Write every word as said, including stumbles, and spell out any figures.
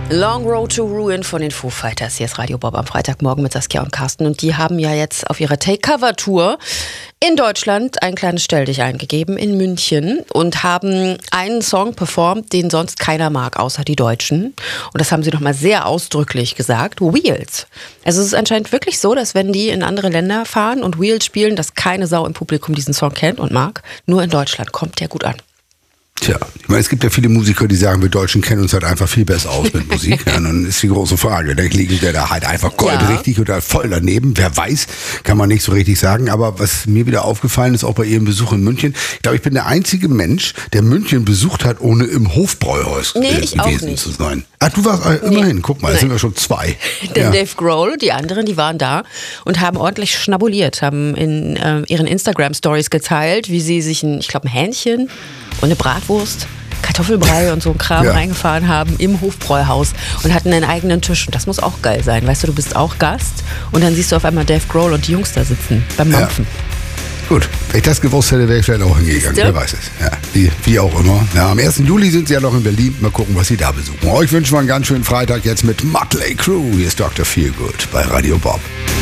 Long Road to Ruin von den Foo Fighters. Hier ist Radio Bob am Freitagmorgen mit Saskia und Carsten. Und die haben ja jetzt auf ihrer Take-Cover-Tour in Deutschland ein kleines Stelldich eingegeben in München und haben einen Song performt, den sonst keiner mag, außer die Deutschen. Und das haben sie nochmal sehr ausdrücklich gesagt. Wheels. Also es ist anscheinend wirklich so, dass wenn die in andere Länder fahren und Wheels spielen, dass keine Sau im Publikum diesen Song kennt und mag. Nur in Deutschland kommt der gut an. Tja, ich meine, es gibt ja viele Musiker, die sagen, wir Deutschen kennen uns halt einfach viel besser aus mit Musik. Ja, und dann ist die große Frage, dann liegt der da halt einfach goldrichtig ja. oder voll daneben. Wer weiß, kann man nicht so richtig sagen. Aber was mir wieder aufgefallen ist, auch bei ihrem Besuch in München, ich glaube, ich bin der einzige Mensch, der München besucht hat, ohne im Hofbräuhaus nee, äh, ich gewesen auch nicht. zu sein. Ach, du warst äh, nee. immerhin, guck mal, jetzt sind wir schon zwei. Der ja. Dave Grohl, die anderen, die waren da und haben ordentlich schnabuliert, haben in äh, ihren Instagram-Stories geteilt, wie sie sich ein, ich glaube, ein Hähnchen und eine Bratwurst, Kartoffelbrei und so ein Kram ja. reingefahren haben im Hofbräuhaus und hatten einen eigenen Tisch. Und das muss auch geil sein. Weißt du, du bist auch Gast und dann siehst du auf einmal Dave Grohl und die Jungs da sitzen beim Mampfen. Ja. Gut, wenn ich das gewusst hätte, wäre ich vielleicht auch hingegangen. Wer weiß es. Ja, wie, wie auch immer. Ja, am ersten Juli sind sie ja noch in Berlin. Mal gucken, was sie da besuchen. Euch wünschen wir einen ganz schönen Freitag jetzt mit Mötley Crüe. Hier ist Doktor Feelgood bei Radio Bob.